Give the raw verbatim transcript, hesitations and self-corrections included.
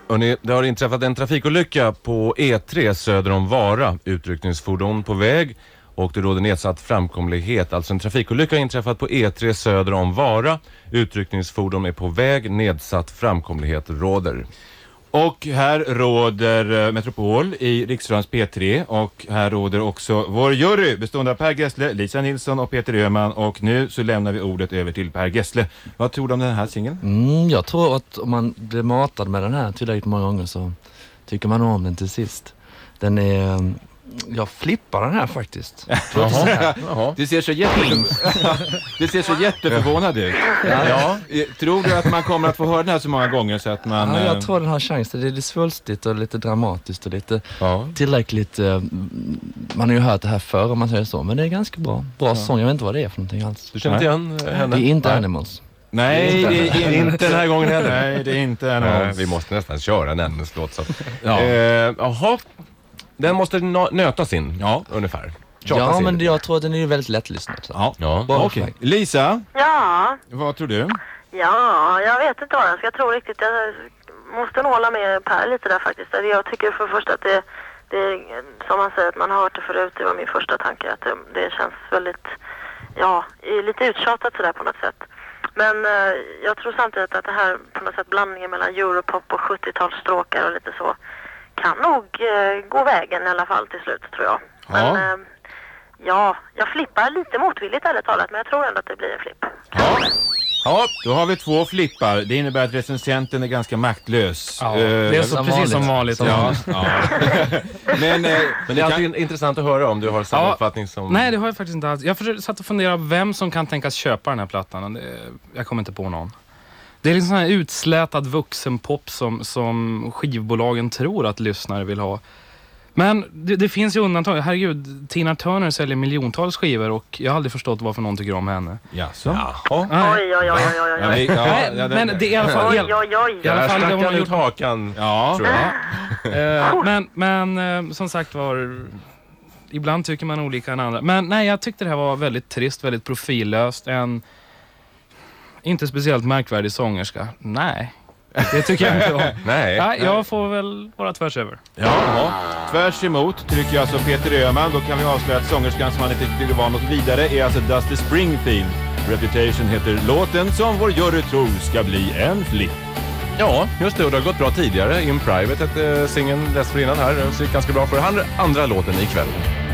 Hörrni, det har inträffat en trafikolycka på E tre söder om Vara. Utryckningsfordon på väg och det råder nedsatt framkomlighet. Alltså en trafikolycka har inträffat på E tre söder om Vara. Utryckningsfordon är på väg, nedsatt framkomlighet råder. Och här råder Metropol i Riksradions P tre och här råder också vår jury bestående av Per Gessle, Lisa Nilsson och Peter Öhman. Och nu så lämnar vi ordet över till Per Gessle. Vad tror du om den här singeln? Mm, jag tror att om man blir matad med den här tillräckligt många gånger så tycker man om den till sist. Den är... Jag flippar den här faktiskt. Jaha. Jaha. Det ser så jätte... Det ser så jätteförvånad ut. Ja. Ja. Tror du att man kommer att få höra den här så många gånger så att man... Ja, jag tror den har chans. Det är lite svulstigt och lite dramatiskt och lite ja. tillräckligt... Uh, man har ju hört det här förr om man säger så, men det är ganska bra. Bra ja. sång, jag vet inte vad det är för någonting alls. Du känner inte igen henne? Det är inte Nej. Animals. Nej, det är inte den här gången heller. Nej, det är inte Animals. Vi måste nästan köra en Animals-låt. Så. Ja. Eh, aha. Den måste nötas in, ja, ungefär. Tjata ja, in. Men jag tror att den är väldigt lättlyssnad. Ja, ja. Okej. Okay. Lisa? Ja? Vad tror du? Ja, jag vet inte vad jag ska tro riktigt. Jag måste nog hålla med Per lite där faktiskt. Jag tycker för först att det, det som man säger, att man har hört det förut, det var min första tanke. Att det, det känns väldigt, ja, lite uttjatat sådär på något sätt. Men eh, jag tror samtidigt att det här på något sätt blandningen mellan Europop och sjuttiotalsstråkar och lite så kan nog eh, gå vägen i alla fall till slut, tror jag. Men ja, eh, ja jag flippar lite motvilligt ärligt talat, men jag tror ändå att det blir en flipp. Ja. Ja, då har vi två flippar. Det innebär att recensenten är ganska maktlös. Ja, det är så precis vanligt. som vanligt. Som ja, ja. men, eh, men det är alltid kan... intressant att höra om du har samma ja, uppfattning som... Nej, det har jag faktiskt inte alls. Jag försökte satt och fundera vem som kan tänkas köpa den här plattan. Det, jag kommer inte på någon. Det är liksom sån här utslätad vuxenpop som, som skivbolagen tror att lyssnare vill ha. Men det, det finns ju undantag. Herregud, Tina Turner säljer miljontals skivor och jag har aldrig förstått varför någon tycker om henne. Jaså? Oj, oj, oj, oj, oj, oj. Nej, ja, men det är i alla fall... Oj, oj, oj. I alla fall det hon har gjort hakan, ja, tror jag. uh, men, men uh, som sagt var... Ibland tycker man olika än andra. Men nej, jag tyckte det här var väldigt trist, väldigt profillöst. En inte speciellt märkvärdig sångerska. Nej, det tycker jag inte om. nej, nej, jag får väl vara tvärs över. Ja, tvärs emot tycker jag alltså Peter Öhman. Då kan vi avslöja att sångerskan som han inte tycker var något vidare är alltså Dusty Springfield. Reputation heter låten som vår jury tror ska bli en flipp. Ja, just det. Och det har gått bra tidigare. In Private hette singeln dessförinnan här. Det gick ganska bra för andra, andra låten ikväll.